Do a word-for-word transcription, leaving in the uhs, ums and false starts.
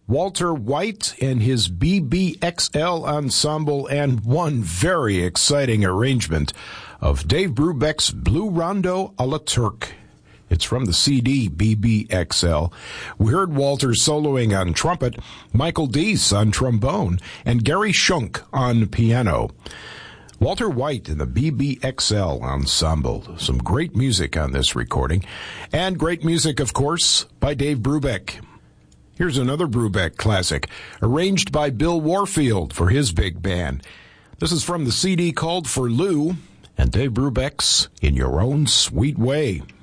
Walter White and his B B X L Ensemble, and one very exciting arrangement of Dave Brubeck's Blue Rondo a la Turque. It's from the C D B B X L. We heard Walter soloing on trumpet, Michael Deese on trombone, and Gary Shunk on piano. Walter White and the B B X L Ensemble. Some great music on this recording. And great music, of course, by Dave Brubeck. Here's another Brubeck classic, arranged by Bill Warfield for his big band. This is from the C D called For Lou, and Dave Brubeck's In Your Own Sweet Way.